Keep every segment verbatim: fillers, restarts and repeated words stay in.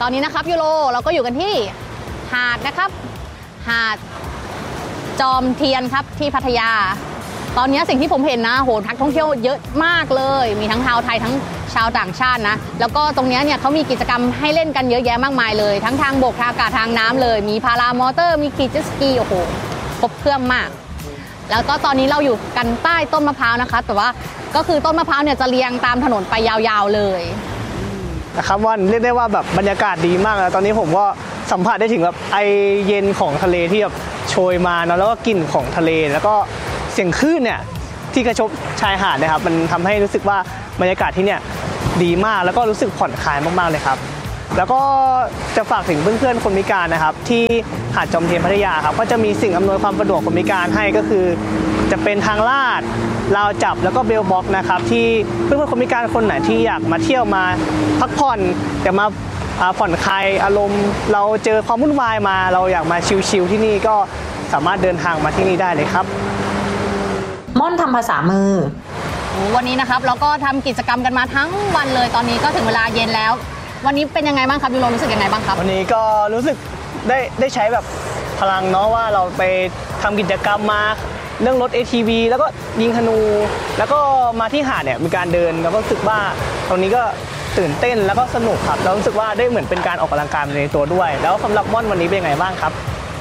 ตอนนี้นะครับยูโรเราก็อยู่กันที่หาดนะครับหาดจอมเทียนครับที่พัทยาตอนนี้สิ่งที่ผมเห็นนะโหนักท่องเที่ยวเยอะมากเลยมีทั้งชาวไทยทั้งชาวต่างชาตินะแล้วก็ตรงนี้เนี่ยเขามีกิจกรรมให้เล่นกันเยอะแยะมากมายเลยทั้งทางบกทางอากาศทางน้ำเลยมีพารามอเตอร์มีขี่เจ็ตสกีโอ้โหครบเครื่องมากแล้วก็ตอนนี้เราอยู่กันใต้ต้นมะพร้าวนะคะแต่ว่าก็คือต้นมะพร้าวเนี่ยจะเรียงตามถนนไปยาวๆเลยนะครับว่าเรียกได้ว่าแบบบรรยากาศดีมากแล้วตอนนี้ผมก็สัมผัสได้ถึงแบบไอเย็นของทะเลที่แบบโชยมาเนาะแล้วก็กลิ่นของทะเลแล้วก็เสียงคลื่นเนี่ยที่กระทบชายหาดนะครับมันทำให้รู้สึกว่าบรรยากาศที่เนี่ยดีมากแล้วก็รู้สึกผ่อนคลายมากๆเลยครับแล้วก็จะฝากถึงเพื่อนๆคนพิการนะครับที่หาดจอมเทียนพัทยาครับก็จะมีสิ่งอำนวยความสะดวกคนพิการให้ก็คือจะเป็นทางลาดราวจับแล้วก็เบลบ็อกนะครับที่เพื่อนๆคนพิการคนไหนที่อยากมาเที่ยวมาพักผ่อนแต่มาผ่อนคลายอารมณ์เราเจอความวุ่นวายมาเราอยากมาชิลๆที่นี่ก็สามารถเดินทางมาที่นี่ได้เลยครับม่อนทำภาษามือวันนี้นะครับเราก็ทำกิจกรรมกันมาทั้งวันเลยตอนนี้ก็ถึงเวลาเย็นแล้ววันนี้เป็นยังไงบ้างครับยูโรรู้สึกยังไงบ้างครับวันนี้ก็รู้สึกได้ได้ใช้แบบพลังเนาะว่าเราไปทำกิจกรรมมาเรื่องรถ เอ ที วี แล้วก็ยิงธนูแล้วก็มาที่หาดเนี่ยมีการเดินแล้วก็รู้สึกว่าตรงนี้ก็ตื่นเต้นแล้วก็สนุกครับแล้วรู้สึกว่าได้เหมือนเป็นการออกกำลังกายในตัวด้วยแล้วสำหรับม่อนวันนี้เป็นยังไงบ้างครับ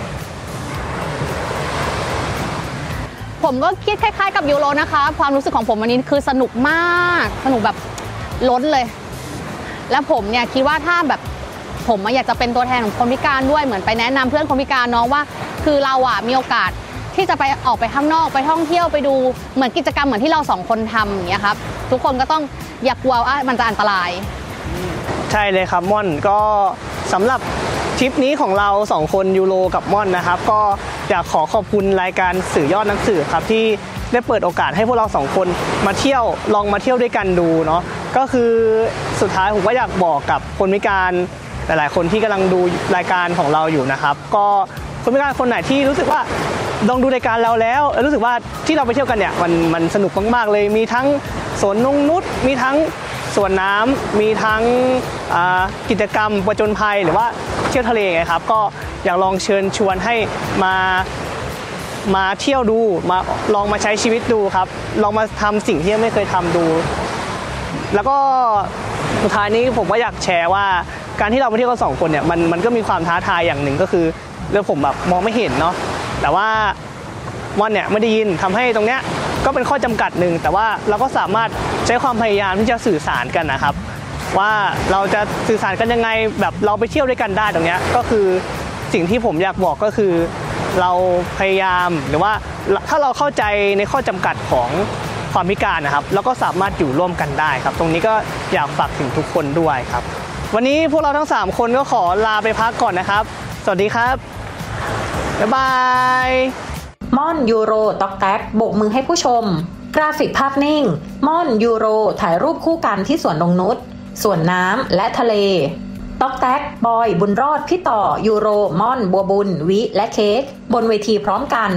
ผมก็คิดคล้ายๆกับยูโรนะคะความรู้สึกของผมวันนี้คือสนุกมากสนุกแบบล้นเลยแล้วผมเนี่ยคิดว่าถ้าแบบผมอยากจะเป็นตัวแทนของคนพิการด้วยเหมือนไปแนะนำเพื่อนคนพิการน้องว่าคือเราอ่ะมีโอกาสที่จะไปออกไปข้างนอกไปท่องเที่ยวไปดูเหมือนกิจกรรมเหมือนที่เราสองคนทำอย่างเงี้ยครับทุกคนก็ต้องอย่ากลัวว่ามันจะอันตรายใช่เลยครับม่อนก็สำหรับทริปนี้ของเราสองคนยูโรกับม่อนนะครับก็อยากขอขอบคุณรายการสื่อยอดนักสื่อครับที่ได้เปิดโอกาสให้พวกเราสองคนมาเที่ยวลองมาเที่ยวด้วยกันดูเนาะก็คือสุดท้ายผมก็อยากบอกกับคนพิการหลายๆคนที่กำลังดูรายการของเราอยู่นะครับก็คนพิการคนไหนที่รู้สึกว่าลองดูรายการเราแล้วรู้สึกว่าที่เราไปเที่ยวกันเนี่ยมันมันสนุกมากๆเลยมีทั้งสวนนงนุชมีทั้งสวนน้ำมีทั้งกิจกรรมผจญภัยหรือว่าเที่ยวทะเลไงครับก็อยากลองเชิญชวนให้มามาเที่ยวดูมาลองมาใช้ชีวิตดูครับลองมาทำสิ่งที่ไม่เคยทำดูแล้วก็สุดท้ายนี้ผมก็อยากแชร์ว่าการที่เราไปเที่ยวกันสองคนเนี่ยมันมันก็มีความท้าทายอย่างหนึ่งก็คือเรื่องผมแบบมองไม่เห็นเนาะแต่ว่าม่อนเนี่ยไม่ได้ยินทำให้ตรงเนี้ยก็เป็นข้อจำกัดหนึ่งแต่ว่าเราก็สามารถใช้ความพยายามที่จะสื่อสารกันนะครับว่าเราจะสื่อสารกันยังไงแบบเราไปเที่ยวด้วยกันได้ตรงเนี้ยก็คือสิ่งที่ผมอยากบอกก็คือเราพยายามหรือว่าถ้าเราเข้าใจในข้อจำกัดของความพิการนะครับแล้วก็สามารถอยู่ร่วมกันได้ครับตรงนี้ก็อยากฝากถึงทุกคนด้วยครับวันนี้พวกเราทั้งสามคนก็ขอลาไปพักก่อนนะครับสวัสดีครับบ๊ายบายม่อนยูโรต็อกแท็กโบกมือให้ผู้ชมกราฟิกภาพนิ่งม่อนยูโรถ่ายรูปคู่กันที่สวนนงนุชสวนน้ำและทะเลต๊อกแท็กบอยบุญรอดพี่ต่อยูโรม่อนบัวบุญวิและเค้กบนเวทีพร้อมกัน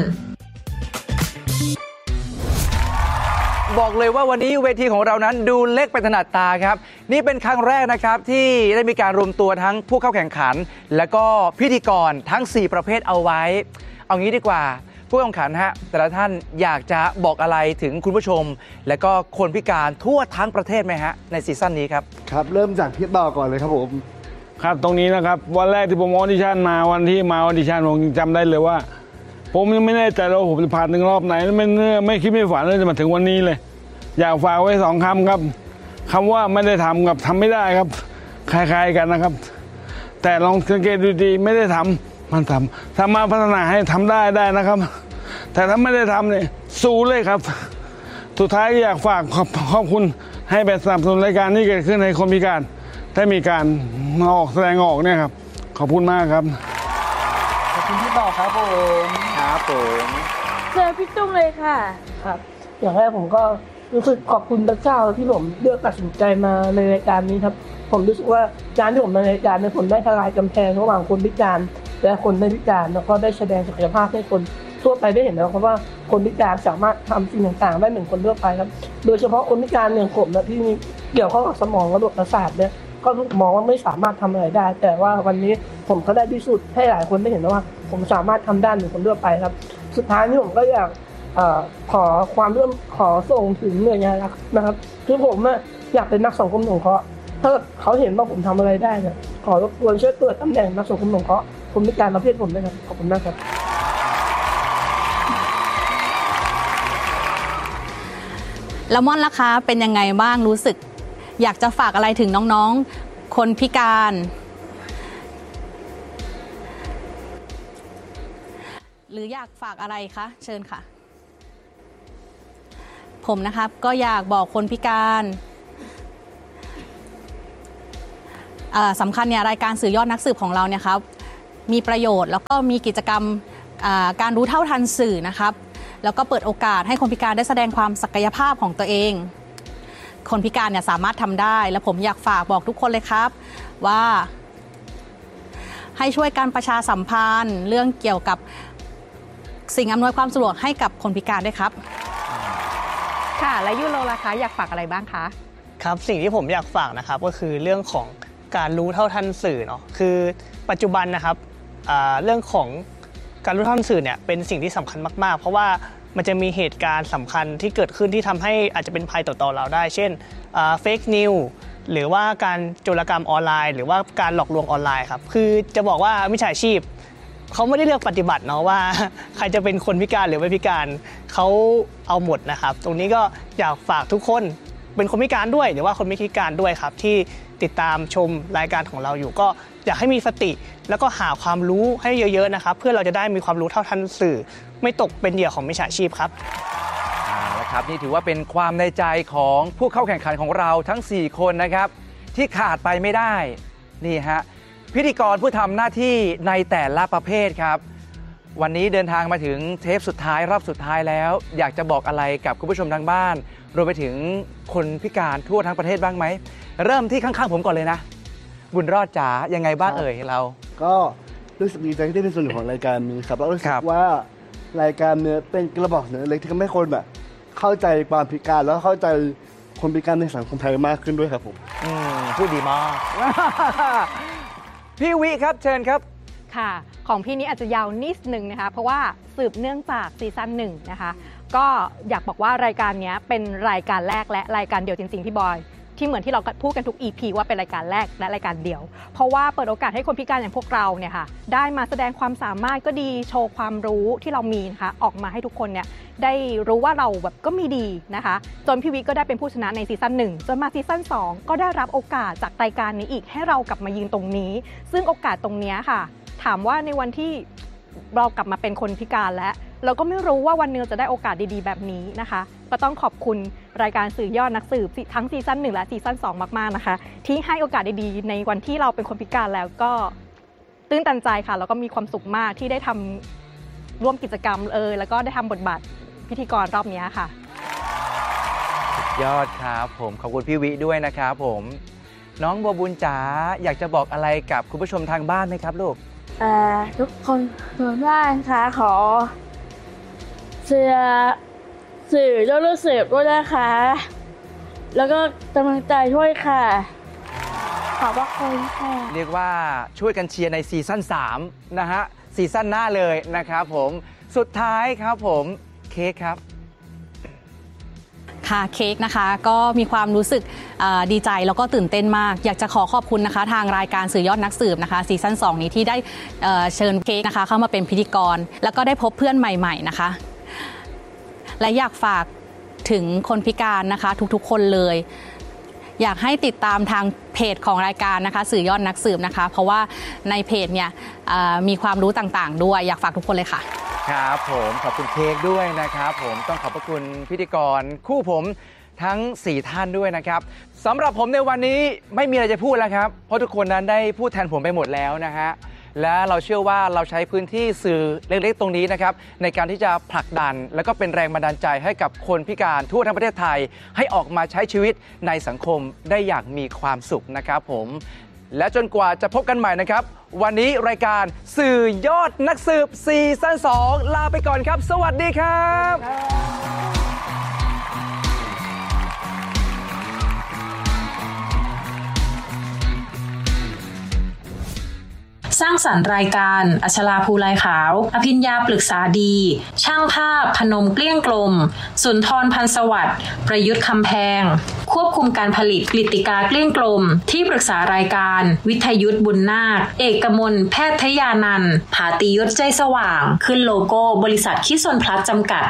บอกเลยว่าวันนี้เวทีของเรานั้นดูเล็กไปถนัดตาครับนี่เป็นครั้งแรกนะครับที่ได้มีการรวมตัวทั้งผู้เข้าแข่งขันและก็พิธีกรทั้งสี่ประเภทเอาไว้เอางี้ดีกว่าผู้แข่งขันฮะแต่ละท่านอยากจะบอกอะไรถึงคุณผู้ชมและก็คนพิการทั่วทั้งประเทศไหมฮะในซีซั่นนี้ครับครับเริ่มจากพี่ต่อก่อนเลยครับผมครับตรงนี้นะครับวันแรกที่ผมออดิชั่นมาวันที่มาออดิชั่นผมจำได้เลยว่าผมยังไม่แน่ใจว่าผมจะผ่านถึงรอบไหนไม่ไม่คิดไม่ฝันเลยจะมาถึงวันนี้เลยอยากฝากไว้สองคำครับคำว่าไม่ได้ทำกับทำไม่ได้ครับคล้ายๆกันนะครับแต่ลองสังเกตดูดีไม่ได้ทำมันทำทำมาพัฒนาให้ทำได้ได้นะครับแต่ถ้าไม่ได้ทำเนี่ยสู้เลยครับสุดท้ายอยากฝากขอบคุณให้เป็นสนับสนุนรายการนี้เกิดขึ้นให้คนพิการได้มีการออกแสดงออกเนี่ยครับขอบคุณมากครับขอบคุณพี่ต่อครับผมครับผมเจอพี่ตุ้งเลยค่ะครับอย่างแรกผมก็รู้สึกขอบคุณพระเจ้าที่ผมเลือกตัดสินใจมาในรายการนี้ครับผมรู้สึกว่าการที่ผมมาในรายการนี้ผมได้ทลายกำแพงระหว่างคนพิการและคนไม่พิการแล้วก็ได้แสดงศักยภาพให้คนทั่วไปได้เห็นแล้วครับว่าคนพิการสามารถทำสิ่งต่างๆได้เหมือนคนทั่วไปครับโดยเฉพาะคนพิการอย่างผมนะที่มีเกี่ยวข้องกับสมองระบบประสาทเนี่ยก็มองว่าไม่สามารถทำอะไรได้ แต่ว่าวันนี้ผมก็ได้พิสูจน์ให้หลายคนได้เห็นว่าผมสามารถทำได้เหมือนคนทั่วไปครับสุดท้ายนี้ผมก็อยากเอ่อขอความร่วมขอส่งถึงหน่วยงานนะครับคือผมอยากเป็นนักสังคมสงเคราะห์ถ้าเขาเห็นว่าผมทำอะไรได้เนี่ยขอรบกวนช่วยเปิดตำแหน่งนักสังคมสงเคราะห์คนพิการประเภทผมด้วยครับขอบคุณมากครับแล้วม่อนล่ะคะเป็นยังไงบ้างรู้สึกอยากจะฝากอะไรถึงน้องๆคนพิการหรืออยากฝากอะไรคะเชิญค่ะผมนะครับก็อยากบอกคนพิการสำคัญเนี่ยรายการสื่อยอดนักสืบของเราเนี่ยครับมีประโยชน์แล้วก็มีกิจกรรมการรู้เท่าทันสื่อนะครับแล้วก็เปิดโอกาสให้คนพิการได้แสดงความศักยภาพของตัวเองคนพิการเนี่ยสามารถทำได้และผมอยากฝากบอกทุกคนเลยครับว่าให้ช่วยการประชาสัมพันธ์เรื่องเกี่ยวกับสิ่งอำนวยความสะดวกให้กับคนพิการด้วยครับค่ะและยูโรล่ะคะอยากฝากอะไรบ้างคะครับสิ่งที่ผมอยากฝากนะครับก็คือเรื่องของการรู้เท่าทันสื่อเนาะคือปัจจุบันนะครับเรื่องของการรู้เท่าทันสื่อเนี่ยเป็นสิ่งที่สำคัญมากๆเพราะว่ามันจะมีเหตุการณ์สำคัญที่เกิดขึ้นที่ทำให้อาจจะเป็นภัยต่อตัวเราได้เช่นเฟกนิวหรือว่าการโจรกรรมออนไลน์หรือว่าการหลอกลวงออนไลน์ครับคือจะบอกว่ามิจฉาชีพเขาไม่ได้เลือกปฏิบัติเนาะว่าใครจะเป็นคนพิการหรือไม่พิการเขาเอาหมดนะครับตรงนี้ก็อยากฝากทุกคนเป็นคนพิการด้วยหรือว่าคนไม่พิการด้วยครับที่ติดตามชมรายการของเราอยู่ก็อยากให้มีสติแล้วก็หาความรู้ให้เยอะๆนะครับเพื่อเราจะได้มีความรู้เท่าทันสื่อไม่ตกเป็นเหยื่อของมิจฉาชีพครับแล้วครับนี่ถือว่าเป็นความในใจของผู้เข้าแข่งขันของเราทั้งสี่คนนะครับที่ขาดไปไม่ได้นี่ฮะพิธีกรผู้ทำหน้าที่ในแต่ละประเภทครับวันนี้เดินทางมาถึงเทปสุดท้ายรอบสุดท้ายแล้วอยากจะบอกอะไรกับคุณผู้ชมทางบ้านรวมไปถึงคนพิการทั่วทั้งประเทศบ้างไหมเริ่มที่ข้างๆผมก่อนเลยนะบุญรอดจ๋ายังไงบ้างเอ่ยเราก็รู้สึกดีใจที่ได้เป็นส่วนหนึ่งของรายการนี้ครับแล้วรู้สึกว่ารายการเนี้ยเป็นกระบอกเสียงเล็กที่ทำให้คนแบบเข้าใจความพิการแล้วเข้าใจคนพิการในสังคมไทยมากขึ้นด้วยครับผมอืมพูดดีมากพี่วิครับเชิญครับค่ะของพี่นี้อาจจะยาวนิดนึงนะคะเพราะว่าสืบเนื่องจากซีซั่นหนึ่งนะคะก็อยากบอกว่ารายการนี้เป็นรายการแรกและรายการเดียวจริงๆพี่บอยที่เหมือนที่เราพูดกันทุก อี พี ว่าเป็นรายการแรกและรายการเดียวเพราะว่าเปิดโอกาสให้คนพิการอย่างพวกเราเนี่ยค่ะได้มาแสดงความสามารถก็ดีโชว์ความรู้ที่เรามีนะคะออกมาให้ทุกคนเนี่ยได้รู้ว่าเราแบบก็มีดีนะคะจนพี่วิก็ได้เป็นผู้ชนะในซีซั่นหนึ่งจนมาซีซั่นสองก็ได้รับโอกาสจากรายการนี้อีกให้เรากลับมายืนตรงนี้ซึ่งโอกาสตรงนี้ค่ะถามว่าในวันที่เรากลับมาเป็นคนพิการแล้วเราก็ไม่รู้ว่าวันนึงจะได้โอกาสดีๆแบบนี้นะคะก็ต้องขอบคุณรายการสื่อยอดนักสืบทั้งซีซั่นหนึ่งและซีซั่นสองมากๆนะคะที่ให้โอกาสดีๆในวันที่เราเป็นคนพิการแล้วก็ตื้นตันใจค่ะแล้วก็มีความสุขมากที่ได้ทำร่วมกิจกรรมเออแล้วก็ได้ทำบทบาทพิธีกรรอบนี้ค่ะยอดครับผมขอบคุณพี่วิด้วยนะครับผมน้องบัวบุญจ๋าอยากจะบอกอะไรกับคุณผู้ชมทางบ้านไหมครับลูกทุกคนทุกบ้านค่ะขอเสื้อสื่อยอดนักสืบด้วยนะคะแล้วก็กำลังใจด้วยค่ะขอบพระคุณค่ะเรียกว่าช่วยกันเชียร์ในซีซั่นสามนะฮะซีซั่นหน้าเลยนะครับผมสุดท้ายครับผมเค้กครับค่ะเค้กนะคะก็มีความรู้สึกดีใจแล้วก็ตื่นเต้นมากอยากจะขอขอบคุณนะคะทางรายการสื่อยอดนักสืบนะคะซีซั่นสองนี้ที่ได้เชิญเค้กนะคะเข้ามาเป็นพิธีกรแล้วก็ได้พบเพื่อนใหม่ๆนะคะและอยากฝากถึงคนพิการนะคะทุกๆคนเลยอยากให้ติดตามทางเพจของรายการนะคะสื่อยอดนักสืบนะคะเพราะว่าในเพจเนี่ยมีความรู้ต่างๆด้วยอยากฝากทุกคนเลยค่ะครับผมขอบคุณเค้กด้วยนะครับผมต้องขอบพระคุณพิธีกรคู่ผมทั้งสี่ท่านด้วยนะครับสำหรับผมในวันนี้ไม่มีอะไรจะพูดแล้วครับเพราะทุกคนนั้นได้พูดแทนผมไปหมดแล้วนะฮะและเราเชื่อว่าเราใช้พื้นที่สื่อเล็กๆตรงนี้นะครับในการที่จะผลักดันและก็เป็นแรงบันดาลใจให้กับคนพิการทั่วทั้งประเทศไทยให้ออกมาใช้ชีวิตในสังคมได้อย่างมีความสุขนะครับผมและจนกว่าจะพบกันใหม่นะครับวันนี้รายการสื่อยอดนักสืบซีซั่นสองลาไปก่อนครับสวัสดีครับสร้างสรรค์รายการอัชราภูลายขาวอภิญญาปรึกษาดีช่างภาพพนมเกลี้ยงกลมสุนทรพันธ์สวัสดิ์ประยุทธ์คำแพงควบคุมการผลิตกฤติกาเกลี้ยงกลมที่ปรึกษารายการวิทยุทธบุญนาคเอกมลแพทยานันท์ผาติยศใจสว่างขึ้นโลโก้บริษัทคิสนพลัสจำกัด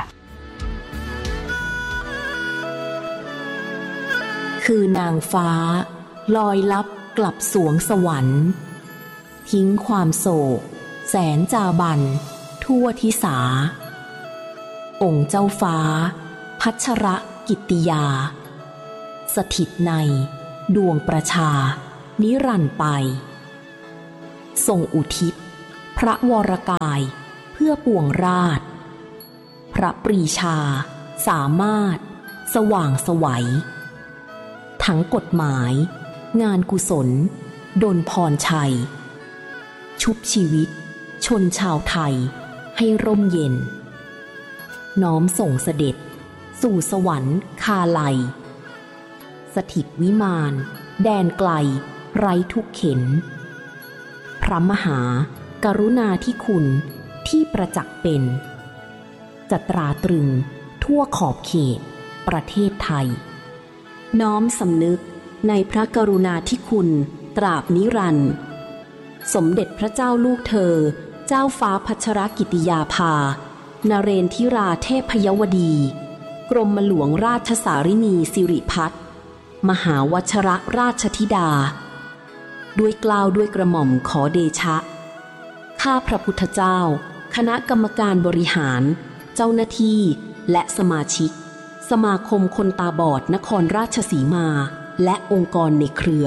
คือนางฟ้าลอยลับกลับสวงสวรรค์ทิ้งความโศกแสนจาบันทั่วทิสาองค์เจ้าฟ้าพัชรกิตติยาสถิตในดวงประชานิรันดร์ไปทรงอุทิศพระวรกายเพื่อปวงราชพระปรีชาสามารถสว่างไสวทั้งกฎหมายงานกุศลดลพรชัยชุบชีวิตชนชาวไทยให้ร่มเย็นน้อมส่งเสด็จสู่สวรรค์คาไลสถิตวิมานแดนไกลไร้ทุกเข็นพระมหากรุณาธิคุณที่ประจักษ์เป็นจะตราตรึงทั่วขอบเขตประเทศไทยน้อมสำนึกในพระกรุณาธิคุณตราบนิรันดร์สมเด็จพระเจ้าลูกเธอเจ้าฟ้าพัชรกิติยาภานเรนทิราเทพยวดีกรมหลวงราชสารินีสิริพัฒน์มหาวชรราชธิดาด้วยเกล้าด้วยกระหม่อมขอเดชะข้าพระพุทธเจ้าคณะกรรมการบริหารเจ้าหน้าที่และสมาชิกสมาคมคนตาบอดนครราชสีมาและองค์กรในเครือ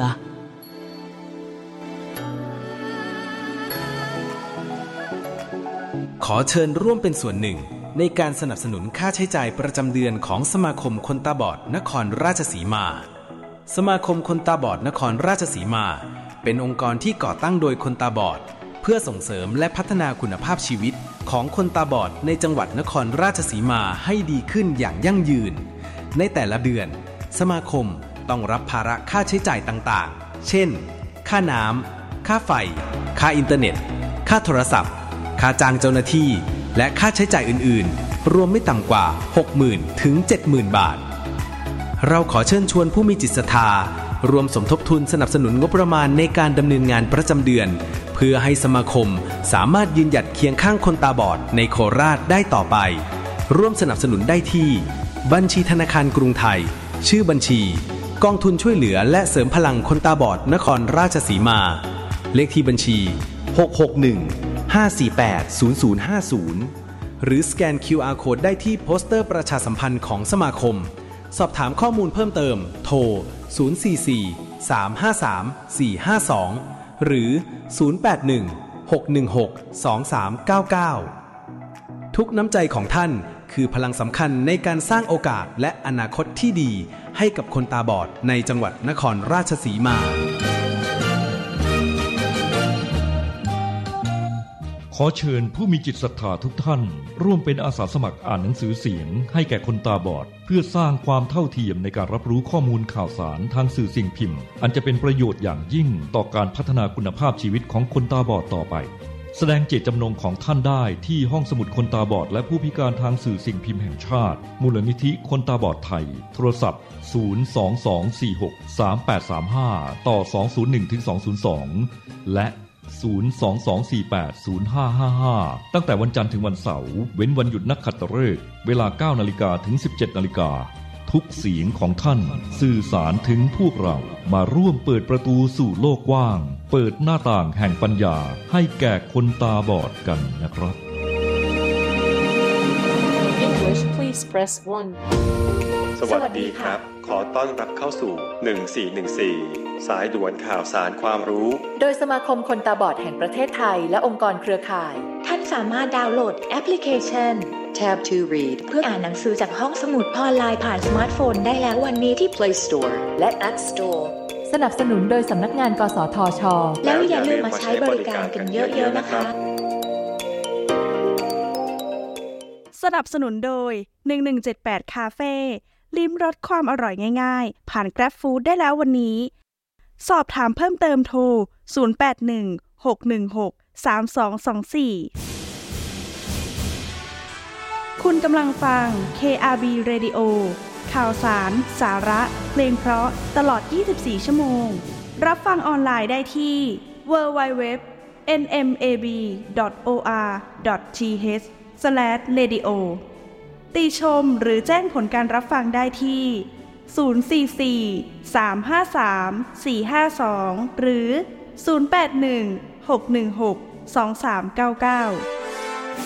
ขอเชิญร่วมเป็นส่วนหนึ่งในการสนับสนุนค่าใช้จ่ายประจำเดือนของสมาคมคนตาบอดนครราชสีมาสมาคมคนตาบอดนครราชสีมาเป็นองค์กรที่ก่อตั้งโดยคนตาบอดเพื่อส่งเสริมและพัฒนาคุณภาพชีวิตของคนตาบอดในจังหวัดนครราชสีมาให้ดีขึ้นอย่างยั่งยืนในแต่ละเดือนสมาคมต้องรับภาระค่าใช้จ่ายต่างๆเช่นค่าน้ำค่าไฟค่าอินเทอร์เน็ตค่าโทรศัพท์ค่าจ้างเจ้าหน้าที่และค่าใช้จ่ายอื่นๆรวมไม่ต่ำกว่า หกหมื่น ถึง เจ็ดหมื่น บาทเราขอเชิญชวนผู้มีจิตศรัทธารวมสมทบทุนสนับสนุนงบประมาณในการดำเนินงานประจำเดือนเพื่อให้สมาคมสามารถยืนหยัดเคียงข้างคนตาบอดในโคราชได้ต่อไปร่วมสนับสนุนได้ที่บัญชีธนาคารกรุงไทยชื่อบัญชีกองทุนช่วยเหลือและเสริมพลังคนตาบอดนครราชสีมาเลขที่บัญชีหก หก หนึ่ง ห้า สี่ แปด ศูนย์ ศูนย์ ห้า ศูนย์หรือสแกน คิว อาร์ Code ได้ที่โปสเตอร์ประชาสัมพันธ์ของสมาคมสอบถามข้อมูลเพิ่มเติมโทรศูนย์ สี่ สี่ สาม ห้า สาม สี่ ห้า สองหรือศูนย์ แปด หนึ่ง หก หนึ่ง หก สอง สาม เก้า เก้าทุกน้ำใจของท่านคือพลังสำคัญในการสร้างโอกาสและอนาคตที่ดีให้กับคนตาบอดในจังหวัดนครราชสีมาขอเชิญผู้มีจิตศรัทธาทุกท่านร่วมเป็นอาสาสมัครอ่านหนังสือเสียงให้แก่คนตาบอดเพื่อสร้างความเท่าเทียมในการรับรู้ข้อมูลข่าวสารทางสื่อสิ่งพิมพ์อันจะเป็นประโยชน์อย่างยิ่งต่อการพัฒนาคุณภาพชีวิตของคนตาบอดต่อไปแสดงเจตจำนงของท่านได้ที่ห้องสมุดคนตาบอดและผู้พิการทางสื่อสิ่งพิมพ์แห่งชาติมูลนิธิคนตาบอดไทยโทรศัพท์ศูนย์ สอง สอง สี่ หก สาม แปด สาม ห้าต่อสอง ศูนย์ หนึ่ง ถึง สอง ศูนย์ สองและศูนย์ สอง สอง สี่ แปด ศูนย์ ห้า ห้า ห้าตั้งแต่วันจันทร์ถึงวันเสาร์เว้นวันหยุดนักขัตฤกษ์เวลา เก้านาฬิกา ถึง สิบเจ็ดนาฬิกาทุกเสียงของท่านสื่อสารถึงพวกเรามาร่วมเปิดประตูสู่โลกกว้างเปิดหน้าต่างแห่งปัญญาให้แก่คนตาบอดกันนะครับ English please press one สวัสดีครับขอต้อนรับเข้าสู่หนึ่งสี่หนึ่งสี่สายด่วนข่าวสารความรู้โดยสมาคมคนตาบอดแห่งประเทศไทยและองค์กรเครือข่ายท่านสามารถดาวน์โหลดแอปพลิเคชัน Tab to Read เพื่ออ่านหนังสือจากห้องสมุดออนไลน์ผ่านสมาร์ทโฟนได้แล้ววันนี้ที่ Play Store และ App Store สนับสนุนโดยสำนักงานกสทช.แล้วอย่าลืมมาใช้บริการกันเยอะๆนะคะสนับสนุนโดยหนึ่งหนึ่งเจ็ดแปดคาเฟ่ลิ้มรสความอร่อยง่ายๆผ่าน Grab Food ได้แล้ววันนี้สอบถามเพิ่มเติมโทรศูนย์ แปด หนึ่งหกหนึ่งหก สามสองสองสี่ คุณกำลังฟัง เค อาร์ บี Radio ข่าวสาร สาระ เพลงเพราะตลอดยี่สิบสี่ชั่วโมงรับฟังออนไลน์ได้ที่ ดับเบิลยู ดับเบิลยู ดับเบิลยู ดอท เอ็น เอ็ม เอ บี ดอท โอ อาร์ ดอท ที เอช สแลช เรดิโอ ติชมหรือแจ้งผลการรับฟังได้ที่ ศูนย์ สี่ สี่ สาม ห้า สาม สี่ ห้า สอง หรือ ศูนย์ แปด หนึ่ง หก หนึ่ง หก สอง สาม เก้า เก้า